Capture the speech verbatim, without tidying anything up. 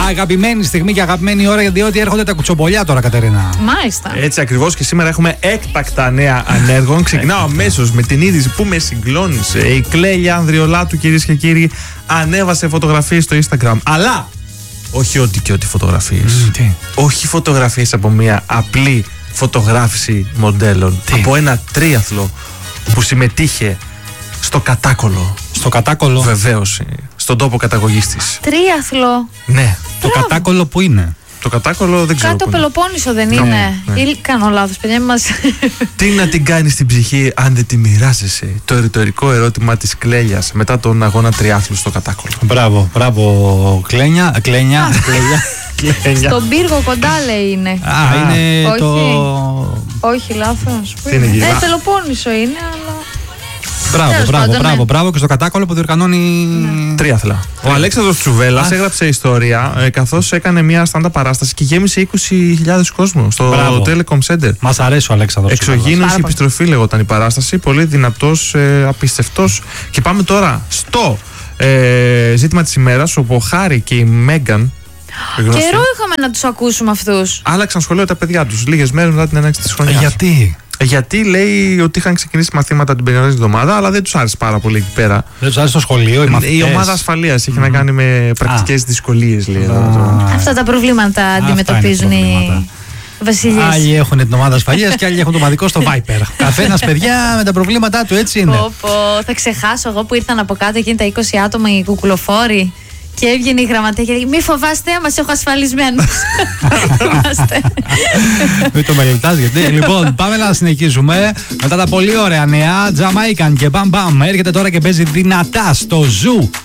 Αγαπημένη στιγμή και αγαπημένη ώρα, διότι έρχονται τα κουτσομπολιά τώρα, Κατερίνα. Μάλιστα. Έτσι ακριβώς, και σήμερα έχουμε έκτακτα νέα ανέργων. Ξεκινάω αμέσως με την είδηση που με συγκλώνησε. Η Κλέλια Ανδριολάτου, κυρίες και κύριοι, ανέβασε φωτογραφίες στο Instagram. Αλλά όχι ό,τι και ό,τι φωτογραφίες. Mm, όχι φωτογραφίες από μια απλή φωτογράφηση μοντέλων. Τι? Από ένα τρίαθλο που συμμετείχε στο Κατάκολο. Στο Κατάκολο. Βεβαίως, στον τόπο καταγωγής της. Τρίαθλο. Ναι. Το Κατάκολο που είναι? Το Κατάκολο δεν ξέρω. Κάτω πού είναι. Πελοπόννησο δεν Ναι, είναι? ναι. Ή κάνω λάθος, παιδιά μας. Τι να την κάνει στην ψυχή αν δεν τη μοιράζεσαι? Το ρητορικό ερώτημα της Κλέλιας μετά τον αγώνα τριάθλου στο Κατάκολο. Μπράβο, μπράβο, Κλένια. Κλένια. Κλένια. Στον πύργο κοντά λέει είναι. Α, είναι όχι. το. Όχι, λάθος. Πού Τι είναι εκεί? Ε, Πελοπόννησο είναι, αλλά. Μπράβο, Τέλος μπράβο, πάντων, μπράβο, ναι. μπράβο, και στο Κατάκολο που διοργανώνει. Τρίαθλα. Ο Αλέξανδρος Τσουβέλλας Α. έγραψε ιστορία ε, καθώς έκανε μια στάντα παράσταση και γέμισε είκοσι χιλιάδες κόσμο στο Μπράβο. Telecom Center. Μας αρέσει ο Αλέξανδρος. Εξωγήινος Πάρα η πολύ. επιστροφή λεγόταν η παράσταση. Πολύ δυνατός, ε, απίστευτος. Και πάμε τώρα στο ε, ζήτημα της ημέρας, όπου ο Χάρη και η Μέγκαν. γνωστοί, Καιρό είχαμε να τους ακούσουμε αυτούς. άλλαξαν σχολείο τα παιδιά τους λίγες μέρες μετά την έναρξη της χρονιάς. Γιατί? Γιατί λέει ότι είχαν ξεκινήσει μαθήματα την περασμένη εβδομάδα, αλλά δεν τους άρεσε πάρα πολύ εκεί πέρα. Δεν τους άρεσε το σχολείο, οι Η μαθητές? ομάδα ασφαλείας είχε να κάνει με πρακτικές δυσκολίες, λέει. εδώ, εδώ. Αυτά τα προβλήματα αντιμετωπίζουν είναι οι προβλήματα. βασιλιές. Άλλοι έχουν την ομάδα ασφαλείας και άλλοι έχουν το μαδικό στο Viper. Καθένας, παιδιά, με τα προβλήματά του, έτσι είναι. Πω, πω, θα ξεχάσω εγώ που ήρθαν από κάτω εκείνη τα είκοσι άτομα οι κουκουλοφόροι. Και έβγαινε η γραμματέα και λέει: μη φοβάστε, μας έχω ασφαλισμένους. Θυμάστε. Μην το μελετάς, γιατί. Λοιπόν, πάμε να συνεχίσουμε. Μετά τα πολύ ωραία νέα, Jamaican και Bam Bam έρχεται τώρα και παίζει δυνατά στο Zoo